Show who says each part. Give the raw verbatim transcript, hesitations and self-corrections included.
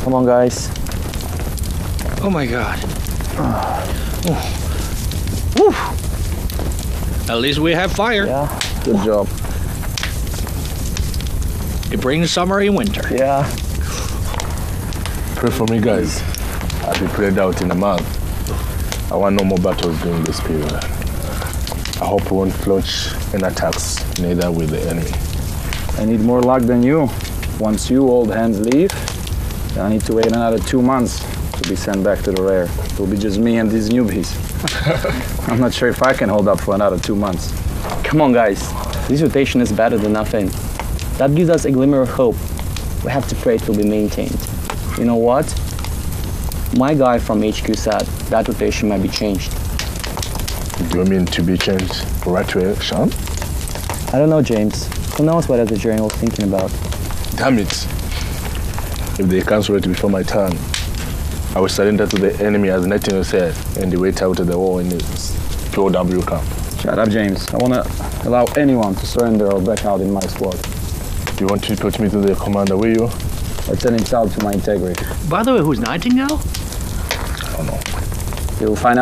Speaker 1: Come on, guys.
Speaker 2: Oh my God. Oh. Woo. At least we have fire.
Speaker 1: Yeah, good job.
Speaker 2: It brings summer and winter.
Speaker 1: Yeah.
Speaker 3: Pray for me, guys. I'll be prayed out in a month. I want no more battles during this period. I hope we won't launch any attacks, neither will the enemy.
Speaker 1: I need more luck than you. Once you old hands leave, I need to wait another two months to be sent back to the rear. It will be just me and these newbies. I'm not sure if I can hold up for another two months.
Speaker 4: Come on, guys. This rotation is better than nothing. That gives us a glimmer of hope. We have to pray it will be maintained. You know what? My guy from H Q said that rotation might be changed.
Speaker 3: Do you mean to be changed right away, Sean?
Speaker 4: I don't know, James. Who knows what other General was thinking about?
Speaker 3: Damn it. If they cancel it before my turn, I will surrender to the enemy as Nathaniel said, and wait out of the war in this P O W camp.
Speaker 1: Shut up, James. I want to allow anyone to surrender or back out in my squad.
Speaker 3: Do you want to put me to the commander, will you?
Speaker 1: That's an insult to my integrity.
Speaker 2: By the way, who's Nightingale?
Speaker 3: I don't know.
Speaker 1: You'll find out.